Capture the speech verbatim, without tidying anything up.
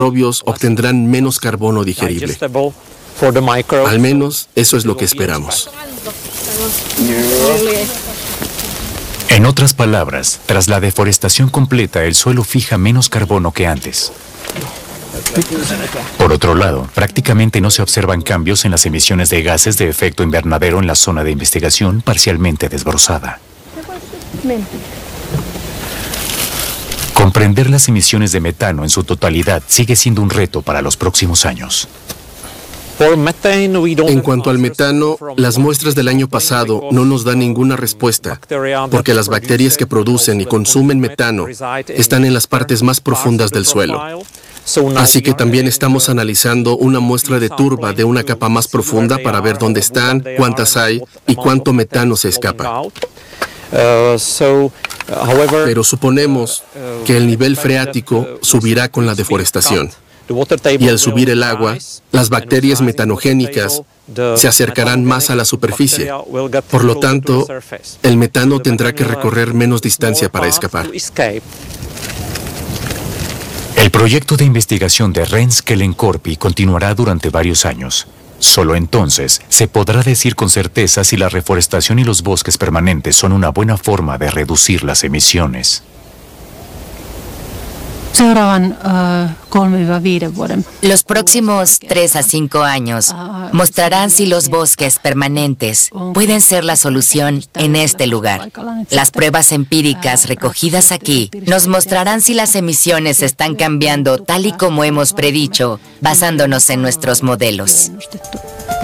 microbios obtendrán menos carbono digerible. Al menos eso es lo que esperamos. En otras palabras, tras la deforestación completa, el suelo fija menos carbono que antes. Por otro lado, prácticamente no se observan cambios en las emisiones de gases de efecto invernadero en la zona de investigación parcialmente desbrozada. Comprender las emisiones de metano en su totalidad sigue siendo un reto para los próximos años. En cuanto al metano, las muestras del año pasado no nos dan ninguna respuesta, porque las bacterias que producen y consumen metano están en las partes más profundas del suelo. Así que también estamos analizando una muestra de turba de una capa más profunda para ver dónde están, cuántas hay y cuánto metano se escapa. Pero suponemos que el nivel freático subirá con la deforestación. Y al subir el agua, las bacterias metanogénicas se acercarán más a la superficie. Por lo tanto, el metano tendrá que recorrer menos distancia para escapar. El proyecto de investigación de Rensselaer continuará durante varios años. Solo entonces se podrá decir con certeza si la reforestación y los bosques permanentes son una buena forma de reducir las emisiones. Los próximos tres a cinco años mostrarán si los bosques permanentes pueden ser la solución en este lugar. Las pruebas empíricas recogidas aquí nos mostrarán si las emisiones están cambiando tal y como hemos predicho, basándonos en nuestros modelos.